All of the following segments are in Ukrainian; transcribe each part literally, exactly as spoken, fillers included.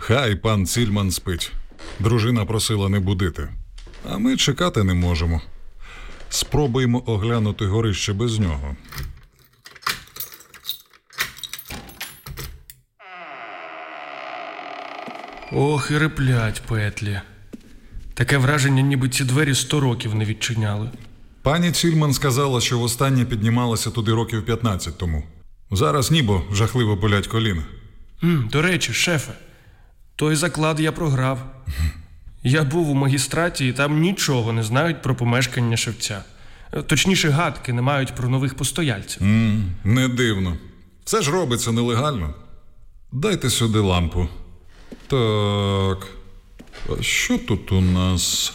Хай пан Цільман спить. Дружина просила не будити. А ми чекати не можемо. Спробуємо оглянути горище без нього. Ох, і реплять петлі. Таке враження, ніби ці двері сто років не відчиняли. Пані Цільман сказала, що востаннє піднімалася туди років п'ятнадцять тому. Зараз ніби жахливо болять коліна. М, до речі, шефе, той заклад я програв. Я був у магістраті, і там нічого не знають про помешкання шевця. Точніше, гадки не мають про нових постояльців. Mm, не дивно. Все ж робиться нелегально. Дайте сюди лампу. Так. А що тут у нас?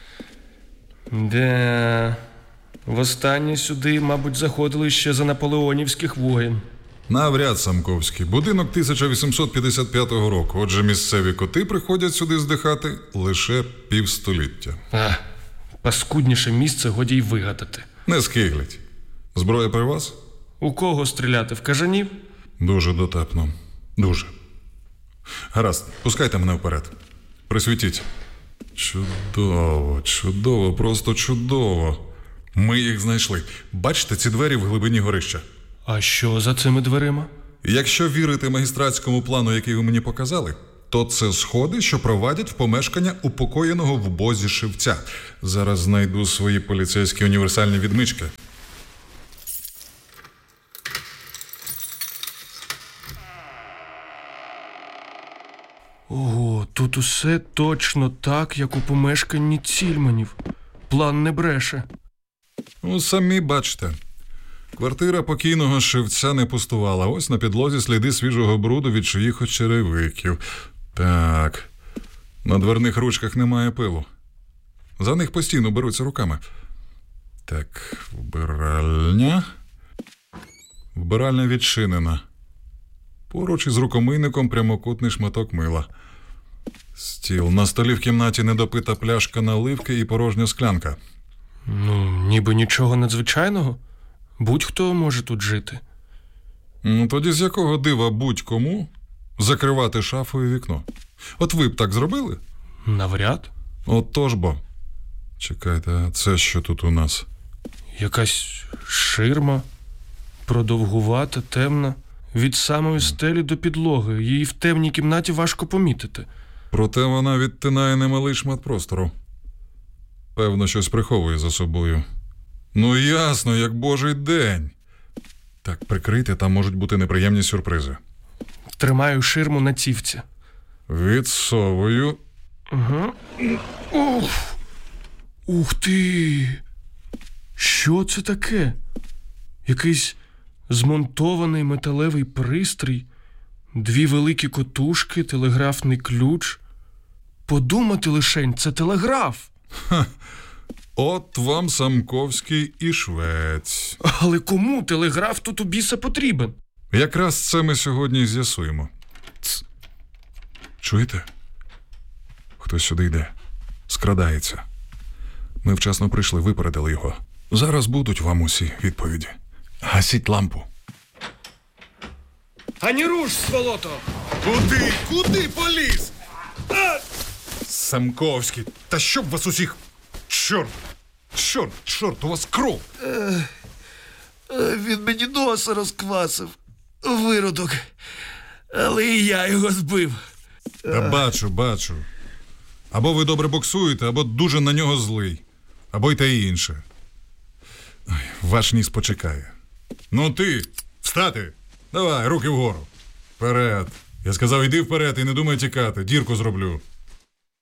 Де... Востаннє сюди, мабуть, заходили ще за наполеонівських воєн. Навряд, Самковський. Будинок тисяча вісімсот п'ятдесят п'ятого року. Отже, місцеві коти приходять сюди здихати лише півстоліття. А, паскудніше місце годі й вигадати. Не скиглять. Зброя при вас? У кого стріляти? В кажанів? Дуже дотепно. Дуже. Гаразд, пускайте мене вперед. Присвітіть. Чудово, чудово, просто чудово. Ми їх знайшли. Бачите ці двері в глибині горища? А що за цими дверима? Якщо вірити магістратському плану, який ви мені показали, то це сходи, що провадять в помешкання упокоєного в бозі шевця. Зараз знайду свої поліцейські універсальні відмички. Ого, тут усе точно так, як у помешканні Цільманів. План не бреше. Ну, самі бачите. Квартира покійного шевця не пустувала. Ось на підлозі сліди свіжого бруду від чиїхось черевиків. Так. На дверних ручках немає пилу. За них постійно беруться руками. Так, вбиральня. Вбиральня відчинена. Поруч із рукомийником прямокутний шматок мила. Стіл. На столі в кімнаті недопита пляшка наливки і порожня склянка. Ну, ніби нічого надзвичайного. Будь-хто може тут жити. Ну, тоді з якого дива будь-кому закривати шафою вікно? От ви б так зробили? Навряд. От тож бо. Чекайте, а це що тут у нас? Якась ширма, продовгувата, темна. Від самої стелі до підлоги. Її в темній кімнаті важко помітити. Проте вона відтинає немалий шмат простору. Певно, щось приховує за собою. Ну ясно, як божий день. Так, прикрийте, там можуть бути неприємні сюрпризи. Тримаю ширму на цівці. Відсовую. Угу. Ух! Ух ти! Що це таке? Якийсь змонтований металевий пристрій, дві великі котушки, телеграфний ключ. Подумати лишень, це телеграф. Ха. От вам Самковський і швець. Але кому телеграф тут у біса потрібен? Якраз це ми сьогодні і з'ясуємо. Ц. Чуєте? Хтось сюди йде. Скрадається. Ми вчасно прийшли, випередили його. Зараз будуть вам усі відповіді. Гасіть лампу. Ані руш, сволото! Куди? Куди поліз? А! Самковський, та щоб вас усіх... Чорт! Чорт, чорт, у вас кров! Е, е, він мені носа розквасив. Виродок. Але і я його збив. Та бачу, бачу. Або ви добре боксуєте, або дуже на нього злий. Або й те і інше. Ой, ваш ніс почекає. Ну ти, встати! Давай, руки вгору. Вперед. Я сказав, йди вперед і не думай тікати. Дірку зроблю.